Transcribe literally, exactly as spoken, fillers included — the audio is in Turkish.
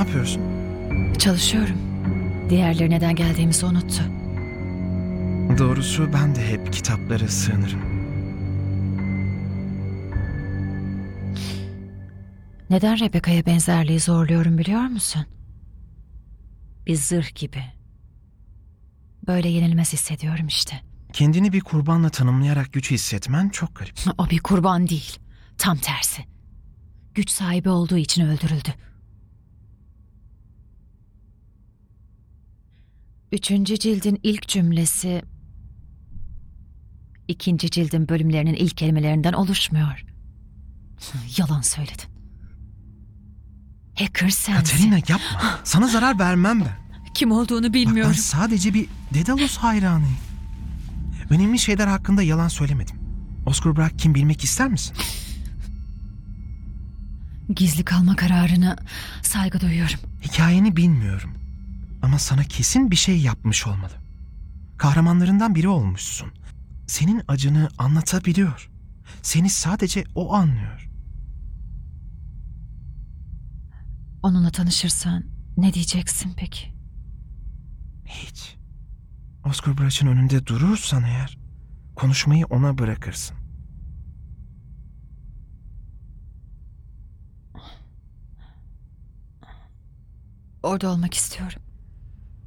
yapıyorsun? Çalışıyorum. Diğerleri neden geldiğimizi unuttu. Doğrusu ben de hep kitaplara sığınırım. Neden Rebecca'ya benzerliği zorluyorum biliyor musun? Bir zırh gibi. Böyle yenilmez hissediyorum işte. Kendini bir kurbanla tanımlayarak güç hissetmen çok garip. O bir kurban değil. Tam tersi. Güç sahibi olduğu için öldürüldü. Üçüncü cildin ilk cümlesi ikinci cildin bölümlerinin ilk kelimelerinden oluşmuyor. Yalan söyledin. Hacker sensin. Katerina yapma. Sana zarar vermem ben. Kim olduğunu Bak, bilmiyorum. ben sadece bir Daedalus hayranıyım. Önemli şeyler hakkında yalan söylemedim. Oscar Bragg kim bilmek ister misin? Gizli kalma kararına saygı duyuyorum. Hikayeni bilmiyorum. Ama sana kesin bir şey yapmış olmalı. Kahramanlarından biri olmuşsun. Senin acını anlatabiliyor. Seni sadece o anlıyor. Onunla tanışırsan ne diyeceksin peki? Hiç. Oscar Bragg'ın önünde durursan eğer, konuşmayı ona bırakırsın. Orada olmak istiyorum.